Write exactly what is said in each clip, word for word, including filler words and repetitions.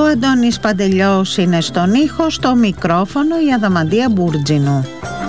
Αντώνης Παντελιός είναι στον ήχο, στο μικρόφωνο η Αδαμαντία Μπούρτζινου.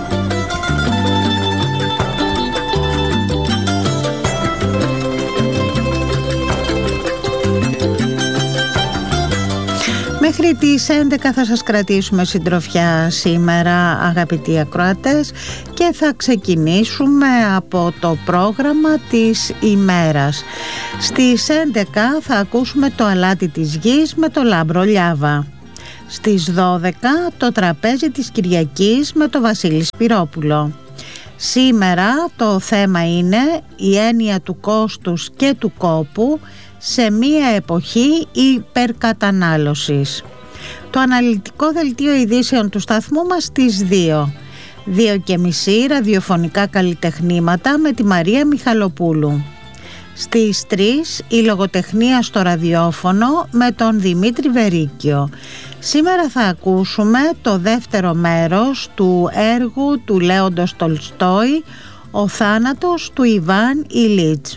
Μέχρι τις έντεκα θα σας κρατήσουμε συντροφιά σήμερα, αγαπητοί ακροατές, και θα ξεκινήσουμε από το πρόγραμμα της ημέρας. Στις έντεκα θα ακούσουμε το αλάτι της γης με το Λάμπρο Λιάβα. Στις δώδεκα το τραπέζι της Κυριακής με το Βασίλη Σπυρόπουλο. Σήμερα το θέμα είναι η έννοια του κόστους και του κόπου σε μία εποχή υπερκατανάλωσης. Το αναλυτικό δελτίο ειδήσεων του σταθμού μας στις δύο. Δύο και μισή ραδιοφωνικά καλλιτεχνήματα με τη Μαρία Μιχαλοπούλου. Στις τρεις η λογοτεχνία στο ραδιόφωνο με τον Δημήτρη Βερίκιο. Σήμερα θα ακούσουμε το δεύτερο μέρος του έργου του Λέοντος Τολστόη, «Ο θάνατος του Ιβάν Ιλίτς».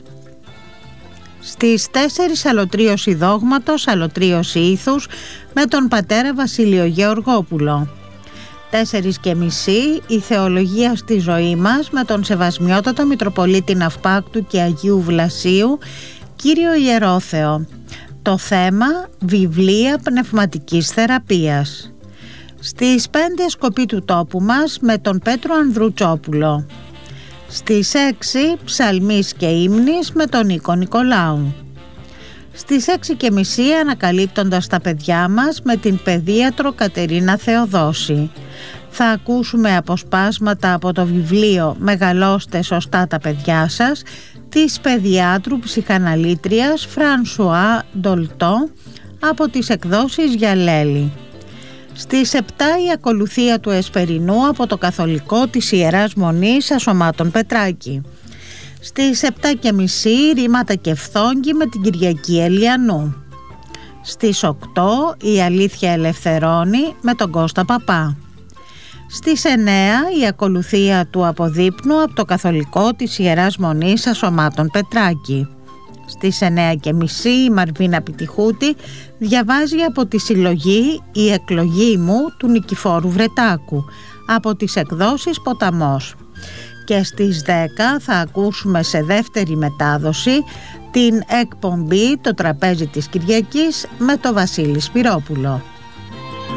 Στις τέσσερις αλωτρίωση δόγματος, αλωτρίωση ήθους με τον πατέρα Βασίλειο Γεωργόπουλο. Τέσσερις και μισή η θεολογία στη ζωή μας με τον Σεβασμιότατο Μητροπολίτη Ναυπάκτου και Αγίου Βλασίου, κύριο Ιερόθεο. Το θέμα βιβλία πνευματικής θεραπείας. Στις πέντε σκοπή του τόπου μας με τον Πέτρο Ανδρουτσόπουλο. Στις έξι ψαλμής και ύμνης με τον Νίκο Νικολάου. Στις έξι και μισή ανακαλύπτοντας τα παιδιά μας με την παιδίατρο Κατερίνα Θεοδόση. Θα ακούσουμε αποσπάσματα από το βιβλίο «Μεγαλώστε σωστά τα παιδιά σας» της παιδιάτρου ψυχαναλήτριας Φρανσουά Ντολτό από τις εκδόσεις Γιαλέλη. Στις επτά η ακολουθία του Εσπερινού από το Καθολικό της Ιεράς Μονής Ασωμάτων Πετράκη. Στις επτά και μισή ρήματα και φθόγγι με την Κυριακή Ελιανού. Στις οκτώ η Αλήθεια Ελευθερώνει με τον Κώστα Παπά. Στις εννέα η ακολουθία του Αποδείπνου από το Καθολικό της Ιεράς Μονής Ασωμάτων Πετράκη. Στις εννέα και μισή η Μαρβίνα Πιτιχούτη διαβάζει από τη συλλογή «Η εκλογή μου» του Νικηφόρου Βρετάκου από τις εκδόσεις Ποταμός. Και στις δέκα θα ακούσουμε σε δεύτερη μετάδοση την εκπομπή «Το τραπέζι της Κυριακής» με το Βασίλη Σπυρόπουλο.